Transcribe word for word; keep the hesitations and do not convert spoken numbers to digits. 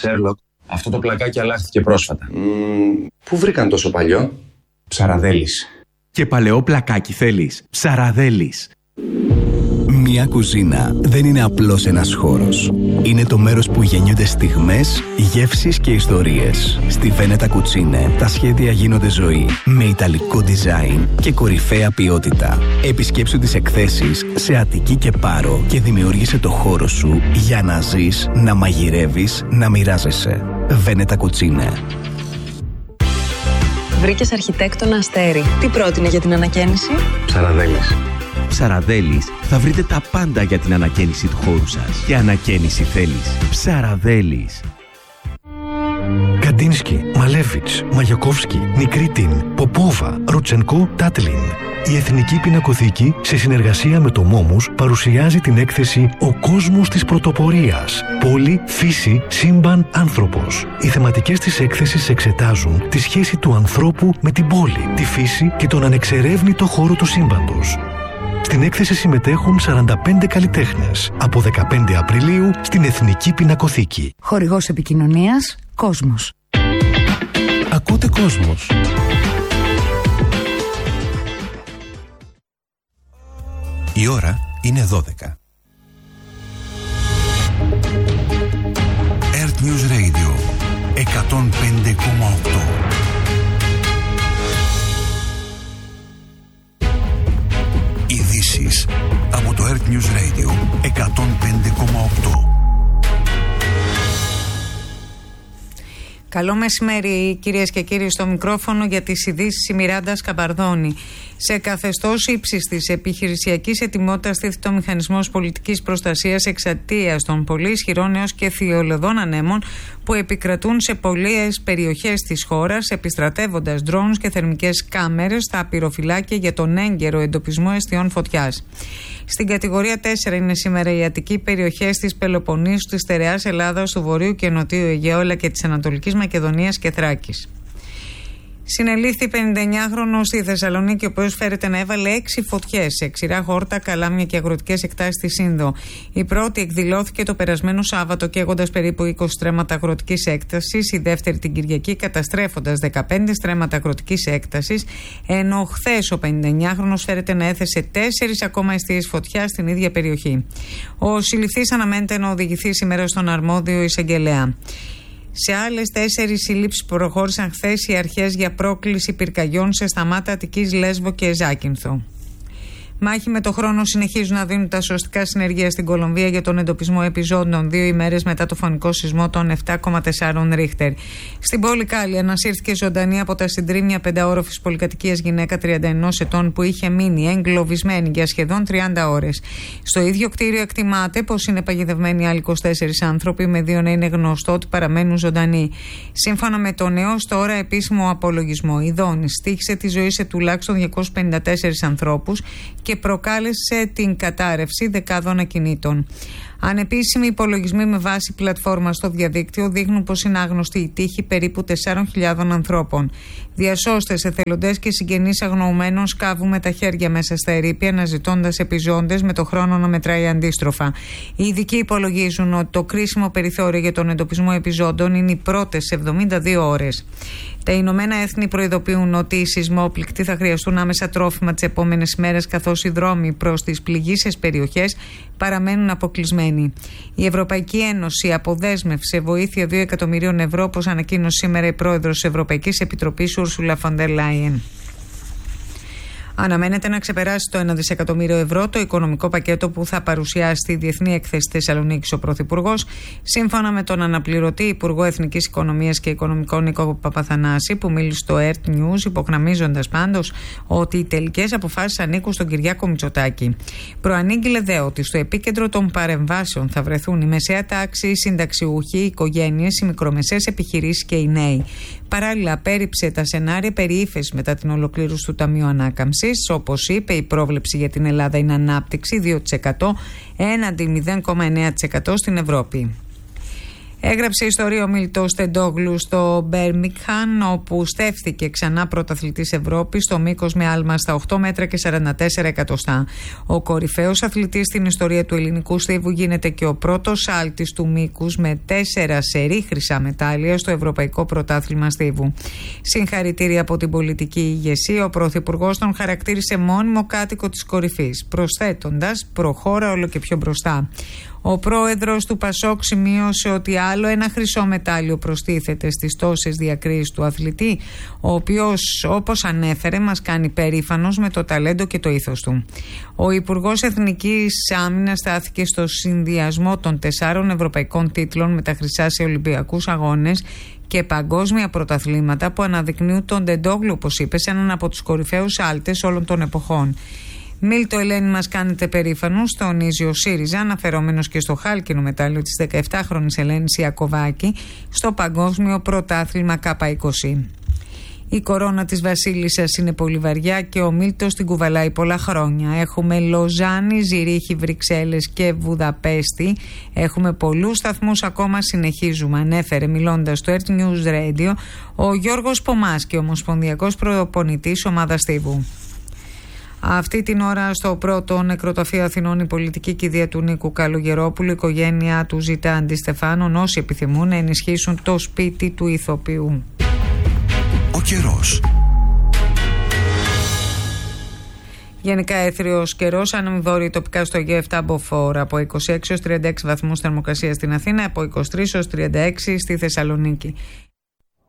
Σέρλοκ, αυτό το πλακάκι αλλάχθηκε πρόσφατα. Mm, πού βρήκαν τόσο παλιό? Ψαραδέλης. Και παλαιό πλακάκι θέλεις? Ψαραδέλης. Μια κουζίνα δεν είναι απλώς ένας χώρος. Είναι το μέρος που γεννιούνται στιγμές, γεύσεις και ιστορίες. Στη Βένετα Κουτσίνε τα σχέδια γίνονται ζωή. Με ιταλικό design και κορυφαία ποιότητα. Επισκέψου τις εκθέσεις σε Αττική και Πάρο και δημιούργησε το χώρο σου για να ζεις, να μαγειρεύεις, να μοιράζεσαι. Βένετα Κουτσίνε. Βρήκες αρχιτέκτονα Αστέρι. Τι πρότεινε για την ανακαίνιση? Ψαραδέλης. Ψαραδέλης, θα βρείτε τα πάντα για την ανακαίνιση του χώρου σας. Και ανακαίνιση θέλεις? Ψαραδέλης. Καντίνσκι, Μαλέβιτς, Μαγιακόφσκι, Νικρίτιν, Ποπόβα, Ροτσενκό, Τάτλιν. Η Εθνική Πινακοθήκη, σε συνεργασία με το Μόμους, παρουσιάζει την έκθεση «Ο κόσμος της πρωτοπορίας. Πόλη, φύση, σύμπαν, άνθρωπος». Οι θεματικές της έκθεσης εξετάζουν τη σχέση του ανθρώπου με την πόλη, τη φύση και τον ανεξερεύνητο χώρο του σύμπαντος. Στην έκθεση συμμετέχουν σαράντα πέντε καλλιτέχνες. Από δεκαπέντε Απριλίου στην Εθνική Πινακοθήκη. Χορηγός επικοινωνίας, Κόσμος. Ακούτε Κόσμος. Η ώρα είναι δώδεκα. Earth News Radio εκατόν πέντε κόμμα οκτώ. Ειδήσεις από το Earth News Radio εκατόν πέντε κόμμα οκτώ. Καλό μεσημέρι, κυρίες και κύριοι, στο μικρόφωνο για τις ειδήσεις η Μιράντα Σκαμπαρδώνη. Σε καθεστώς ύψης της επιχειρησιακής ετοιμότητας τίθεται ο μηχανισμός πολιτικής προστασίας εξαιτίας των πολύ ισχυρών έως και θειολωδών ανέμων που επικρατούν σε πολλές περιοχές της χώρας, επιστρατεύοντας ντρόουνς και θερμικές κάμερες στα πυροφυλάκια για τον έγκαιρο εντοπισμό αιστιών φωτιάς. Στην κατηγορία τέσσερα είναι σήμερα οι αττικοί περιοχές της Πελοποννήσου, της στερεάς Ελλάδας, του Βορείου και Νοτίου Αιγαίου αλλά και της Ανατολικής Μακεδονίας και Θράκης. Συνελήφθη πενηνταεννιάχρονος στη Θεσσαλονίκη, ο οποίος φέρεται να έβαλε έξι φωτιές σε ξηρά χόρτα, καλάμια και αγροτικές εκτάσεις στη Σύνδο. Η πρώτη εκδηλώθηκε το περασμένο Σάββατο, καίγοντας περίπου είκοσι στρέμματα αγροτικής έκτασης, η δεύτερη την Κυριακή, καταστρέφοντας δεκαπέντε στρέμματα αγροτικής έκτασης, ενώ χθες ο πενηνταεννιάχρονος φέρεται να έθεσε τέσσερις ακόμα εστίες φωτιά στην ίδια περιοχή. Ο συλληφθής αναμένεται να οδηγηθεί σήμερα στον αρμόδιο εισαγγελέα. Σε άλλες τέσσερις συλλήψεις προχώρησαν χθες οι αρχές για πρόκληση πυρκαγιών σε Σταμάτα, Αττικής, Λέσβο και Ζάκυνθο. Μάχη με το χρόνο συνεχίζουν να δίνουν τα σωστικά συνεργεία στην Κολομβία για τον εντοπισμό επιζώντων δύο ημέρες μετά το φωνικό σεισμό των επτά κόμμα τέσσερα Ρίχτερ. Στην πόλη Κάλλη ανασύρθηκε ζωντανή από τα συντρίμμια πενταόροφης πολυκατοικίας γυναίκα τριάντα ενός ετών που είχε μείνει εγκλωβισμένη για σχεδόν τριάντα ώρες. Στο ίδιο κτίριο εκτιμάται πως είναι παγιδευμένοι άλλοι είκοσι τέσσερις άνθρωποι, με δύο να είναι γνωστό ότι παραμένουν ζωντανοί. Σύμφωνα με τον έως τώρα επίσημο απολογισμό, η Δόνη στοίχησε τη ζωή σε τουλάχιστον διακόσιους πενήντα τέσσερις ανθρώπους και προκάλεσε την κατάρρευση δεκάδων ακινήτων. Ανεπίσημοι υπολογισμοί με βάση πλατφόρμα στο διαδίκτυο δείχνουν πως είναι άγνωστη η τύχη περίπου τεσσάρων χιλιάδων ανθρώπων. Διασώστες, εθελοντές και συγγενείς αγνοωμένων σκάβουν με τα χέρια μέσα στα ερείπια, αναζητώντας επιζώντες, με το χρόνο να μετράει αντίστροφα. Οι ειδικοί υπολογίζουν ότι το κρίσιμο περιθώριο για τον εντοπισμό επιζώντων είναι οι πρώτες εβδομήντα δύο ώρες. Τα Ηνωμένα Έθνη προειδοποιούν ότι οι σεισμόπληκτοι θα χρειαστούν άμεσα τρόφιμα τις επόμενες μέρες, καθώς οι δρόμοι προς τις πληγείσες περιοχές παραμένουν αποκλεισμένοι. Η Ευρωπαϊκή Ένωση αποδέσμευσε βοήθεια δύο εκατομμυρίων ευρώ, όπως ανακοίνωσε σήμερα η πρόεδρος της Ευρωπαϊκής Επιτροπής, Ursula von der Leyen. Αναμένεται να ξεπεράσει το ένα δισεκατομμύριο ευρώ το οικονομικό πακέτο που θα παρουσιάσει στη Διεθνή Έκθεση Θεσσαλονίκης ο Πρωθυπουργός, σύμφωνα με τον αναπληρωτή Υπουργό Εθνικής Οικονομίας και Οικονομικών Νίκο Παπαθανάση, που μίλησε στο Earth News, υπογραμμίζοντας πάντως ότι οι τελικές αποφάσεις ανήκουν στον Κυριάκο Μητσοτάκη. Προανήγγειλε δε ότι στο επίκεντρο των παρεμβάσεων θα βρεθούν η μεσαία τάξη, οι συνταξιούχοι, οι οικογένειες, οι μικρομεσαίες επιχειρήσεις και οι νέοι. Παράλληλα, πέριψε τα σενάρια περί ύφεσης μετά την ολοκλήρωση του Ταμείου Ανάκαμψης. Όπως είπε, η πρόβλεψη για την Ελλάδα είναι ανάπτυξη δύο τοις εκατό έναντι μηδέν κόμμα εννέα τοις εκατό στην Ευρώπη. Έγραψε ιστορία ο Μίλτος Τεντόγλου στο Μπέρμιγχαμ, όπου στέφθηκε ξανά πρωταθλητής Ευρώπης στο μήκος με άλμα στα οκτώ μέτρα και σαράντα τέσσερα εκατοστά. Ο κορυφαίος αθλητής στην ιστορία του ελληνικού στίβου γίνεται και ο πρώτος άλτης του μήκους με τέσσερα σερί χρυσά μετάλλια στο Ευρωπαϊκό Πρωτάθλημα Στίβου. Συγχαρητήρια από την πολιτική ηγεσία. Ο Πρωθυπουργός τον χαρακτήρισε μόνιμο κάτοικο της κορυφής, προσθέτοντας «προχώρα όλο και πιο μπροστά». Ο πρόεδρος του Πασόκ σημείωσε ότι άλλο ένα χρυσό μετάλλιο προστίθεται στις τόσες διακρίσεις του αθλητή, ο οποίος, όπως ανέφερε, μας κάνει περήφανος με το ταλέντο και το ήθος του. Ο Υπουργός Εθνικής Άμυνας στάθηκε στο συνδυασμό των τεσσάρων ευρωπαϊκών τίτλων με τα χρυσά σε Ολυμπιακούς Αγώνες και παγκόσμια πρωταθλήματα που αναδεικνύουν τον Τεντόγλου, όπως είπε, σε έναν από τους κορυφαίους άλτες όλων των εποχών. Μίλτο, Ελένη, μας κάνετε περήφανους, τονίζει ο ΣΥΡΙΖΑ, αναφερόμενος και στο χάλκινο μετάλλιο της δεκαεπτάχρονης Ελένης Ιακωβάκη στο Παγκόσμιο Πρωτάθλημα Κάπα είκοσι. Η κορώνα της Βασίλισσας είναι πολύ βαριά και ο Μίλτος την κουβαλάει πολλά χρόνια. Έχουμε Λοζάνη, Ζηρίχη, Βρυξέλλες και Βουδαπέστη. Έχουμε πολλούς σταθμούς ακόμα, συνεχίζουμε, ανέφερε μιλώντας στο Earth News Radio ο Γιώργος Πομάς και ομοσπονδιακός προπονητής ομάδας Στίβου. Αυτή την ώρα στο πρώτο νεκροταφείο Αθηνών η πολιτική κηδεία του Νίκου Καλογερόπουλου, η οικογένειά του ζητά αντιστεφάνων όσοι επιθυμούν να ενισχύσουν το σπίτι του ηθοποιού. Ο καιρός. Γενικά έθριος καιρός, ανεμβόρει τοπικά στο Αιγαίο επτά μποφόρ, από είκοσι έξι έως τριάντα έξι βαθμούς θερμοκρασία στην Αθήνα, από είκοσι τρεις έως τριάντα έξι στη Θεσσαλονίκη.